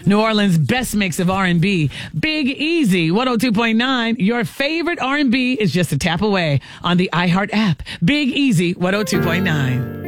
New Orleans' best mix of R&B. Big Easy, 102.9. Your favorite R&B is just a tap away on the iHeart app. Big Easy, 102.9.